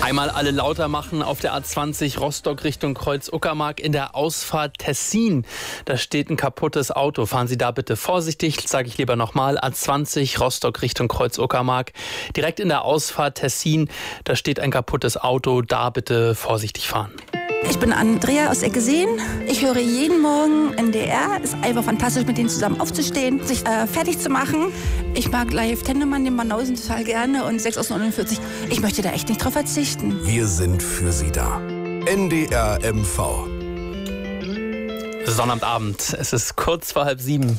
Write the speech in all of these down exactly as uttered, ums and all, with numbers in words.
Einmal alle lauter machen auf der A zwanzig Rostock Richtung Kreuz-Uckermark in der Ausfahrt Tessin. Da steht ein kaputtes Auto. Fahren Sie da bitte vorsichtig, sage ich lieber nochmal. A zwanzig Rostock Richtung Kreuz-Uckermark. Direkt in der Ausfahrt Tessin, da steht ein kaputtes Auto. Da bitte vorsichtig fahren. Ich bin Andrea aus Eggeseen. Ich höre jeden Morgen N D R. Ist einfach fantastisch, mit denen zusammen aufzustehen, sich äh, fertig zu machen. Ich mag live Tennemann, den Banausen total gerne und sechs aus neunundvierzig. Ich möchte da echt nicht drauf verzichten. Wir sind für Sie da. N D R M V. Sonnabendabend. Es ist kurz vor halb sieben.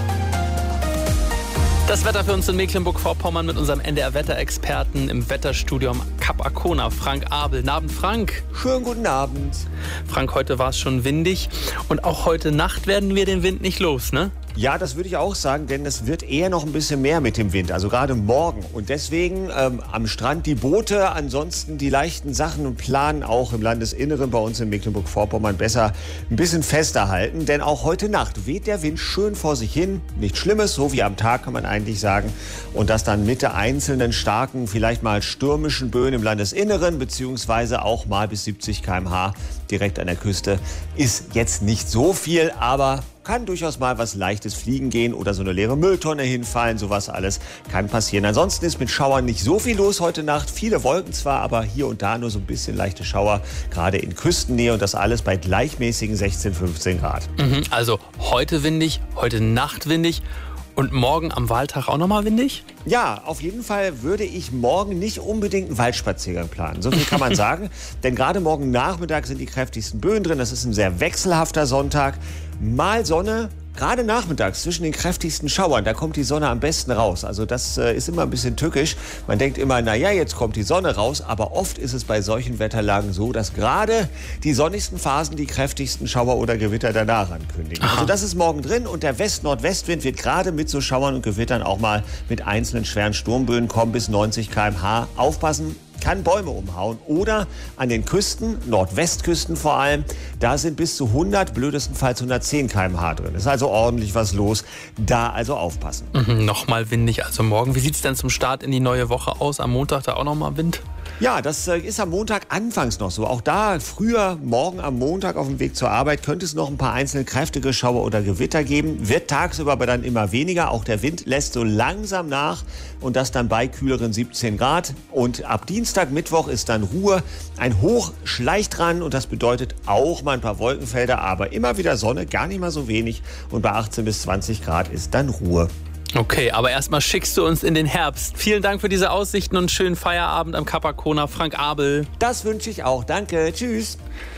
Das Wetter für uns in Mecklenburg-Vorpommern mit unserem N D R-Wetterexperten im Wetterstudio am Kap Arkona, Frank Abel. Guten Abend, Frank. Schönen guten Abend. Frank, heute war es schon windig und auch heute Nacht werden wir den Wind nicht los, ne? Ja, das würde ich auch sagen, denn es wird eher noch ein bisschen mehr mit dem Wind, also gerade morgen. Und deswegen ähm, am Strand die Boote, ansonsten die leichten Sachen und planen auch im Landesinneren bei uns in Mecklenburg-Vorpommern besser ein bisschen fester halten. Denn auch heute Nacht weht der Wind schön vor sich hin. Nichts Schlimmes, so wie am Tag kann man eigentlich sagen. Und das dann mit der einzelnen starken, vielleicht mal stürmischen Böen im Landesinneren, beziehungsweise auch mal bis siebzig Kilometer pro Stunde direkt an der Küste, ist jetzt nicht so viel, aber kann durchaus mal was Leichtes fliegen gehen oder so eine leere Mülltonne hinfallen. Sowas alles kann passieren. Ansonsten ist mit Schauern nicht so viel los heute Nacht. Viele Wolken zwar, aber hier und da nur so ein bisschen leichte Schauer, gerade in Küstennähe. Und das alles bei gleichmäßigen sechzehn, fünfzehn Grad. Mhm, also heute windig, heute Nacht windig. Und morgen am Wahltag auch nochmal windig? Ja, auf jeden Fall würde ich morgen nicht unbedingt einen Waldspaziergang planen. So viel kann man sagen. Denn gerade morgen Nachmittag sind die kräftigsten Böen drin. Das ist ein sehr wechselhafter Sonntag. Mal Sonne. Gerade nachmittags zwischen den kräftigsten Schauern, da kommt die Sonne am besten raus. Also das äh, ist immer ein bisschen tückisch. Man denkt immer, na ja, jetzt kommt die Sonne raus. Aber oft ist es bei solchen Wetterlagen so, dass gerade die sonnigsten Phasen die kräftigsten Schauer oder Gewitter danach ankündigen. Aha. Also das ist morgen drin und der West-Nordwestwind wird gerade mit so Schauern und Gewittern auch mal mit einzelnen schweren Sturmböen kommen bis neunzig Kilometer pro Stunde. Aufpassen! Kann Bäume umhauen oder an den Küsten, Nordwestküsten vor allem, da sind bis zu hundert, blödestenfalls hundertzehn Kilometer pro Stunde drin. Ist also ordentlich was los, da also aufpassen. Mhm, nochmal windig, also morgen. Wie sieht es denn zum Start in die neue Woche aus? Am Montag da auch nochmal Wind? Ja, das äh, ist am Montag anfangs noch so. Auch da früher, morgen am Montag auf dem Weg zur Arbeit, könnte es noch ein paar einzelne kräftige Schauer oder Gewitter geben. Wird tagsüber aber dann immer weniger. Auch der Wind lässt so langsam nach und das dann bei kühleren siebzehn Grad. Und ab Dienstag, Mittwoch ist dann Ruhe. Ein Hoch schleicht ran und das bedeutet auch mal ein paar Wolkenfelder, aber immer wieder Sonne, gar nicht mal so wenig. Und bei achtzehn bis zwanzig Grad ist dann Ruhe. Okay, aber erstmal schickst du uns in den Herbst. Vielen Dank für diese Aussichten und schönen Feierabend am Kap Arkona, Frank Abel. Das wünsche ich auch. Danke. Tschüss.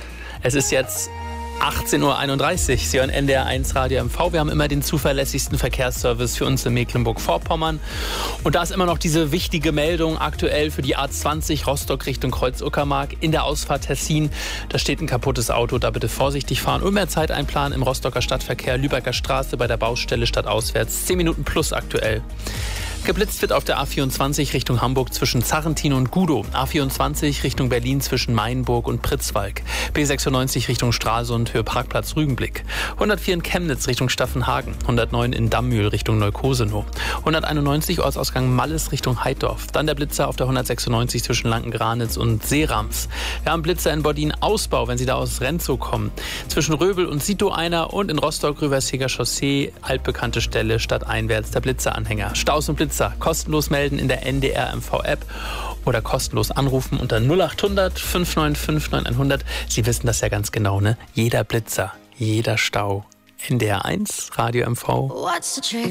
Es ist jetzt achtzehn Uhr einunddreißig. Sie hören N D R eins Radio M V. Wir haben immer den zuverlässigsten Verkehrsservice für uns in Mecklenburg-Vorpommern. Und da ist immer noch diese wichtige Meldung aktuell für die A zwanzig Rostock Richtung Kreuz-Uckermark in der Ausfahrt Tessin. Da steht ein kaputtes Auto, da bitte vorsichtig fahren und mehr Zeit einplanen im Rostocker Stadtverkehr, Lübecker Straße bei der Baustelle stadtauswärts. zehn Minuten plus aktuell. Geblitzt wird auf der A vierundzwanzig Richtung Hamburg zwischen Zarrentin und Gudow. A vierundzwanzig Richtung Berlin zwischen Mainburg und Pritzwalk. B sechsundneunzig Richtung Stralsund, Höhe Parkplatz Rügenblick. hundertvier in Chemnitz Richtung Staffenhagen. hundertneun in Dammühl Richtung Neukosenow. hunderteinundneunzig Ortsausgang Malles Richtung Heidorf. Dann der Blitzer auf der hundertsechsundneunzig zwischen Lanken-Granitz und Seerams. Wir haben Blitzer in Bordin-Ausbau, wenn Sie da aus Renzow kommen. Zwischen Röbel und Sito einer und in Rostock-Rüversheger Chaussee, altbekannte Stelle, stadteinwärts der Blitzeranhänger. Staus und Blitzer kostenlos melden in der N D R M V-App oder kostenlos anrufen unter null achthundert fünf neun fünf neunhundert. Sie wissen das ja ganz genau, ne? Jeder Blitzer, jeder Stau. N D R eins Radio M V. What's the trick?